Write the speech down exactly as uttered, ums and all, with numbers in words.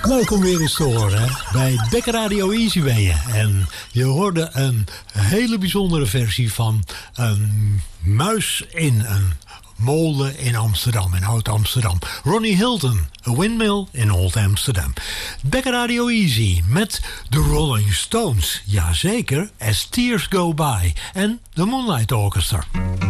Leuk om weer eens te horen, hè? Bij Bekker Radio Easy ben je. En je hoorde een hele bijzondere versie van een muis in een molen in Amsterdam, in Oud-Amsterdam. Ronnie Hilton, A Windmill in Old Amsterdam. Bekker Radio Easy met de Rolling Stones. Jazeker, As Tears Go By. En de Moonlight Orchestra.